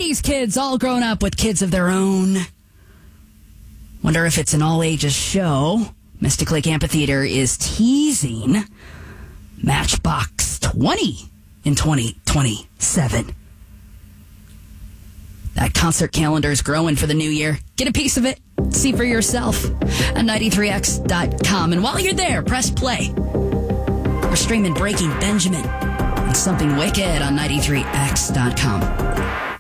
90s kids all grown up with kids of their own. Wonder if it's an all-ages show. Mystic Lake Amphitheater is teasing Matchbox 20 in 2027. That concert calendar is growing for the new year. Get a piece of it. See for yourself at 93x.com. And while you're there, press play. We're streaming Breaking Benjamin and Something Wicked on 93x.com.